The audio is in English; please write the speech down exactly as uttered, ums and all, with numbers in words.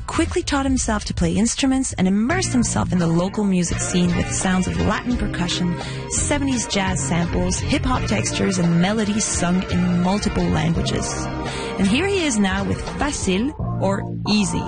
quickly taught himself to play instruments and immersed himself in the local music scene with sounds of Latin percussion, seventies jazz samples, hip-hop textures, and melodies sung in multiple languages. And here he is now with Facile, or Easy.